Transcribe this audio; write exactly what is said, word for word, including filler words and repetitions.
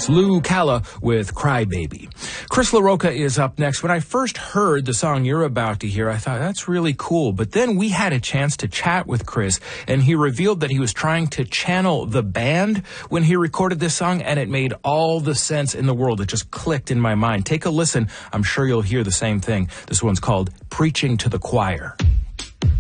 That's Lou Calla with Cry Baby. Chris LaRocca is up next. When I first heard the song you're about to hear, I thought, that's really cool. But then we had a chance to chat with Chris, and he revealed that he was trying to channel the band when he recorded this song, and it made all the sense in the world. It just clicked in my mind. Take a listen. I'm sure you'll hear the same thing. This one's called Preaching to the Choir.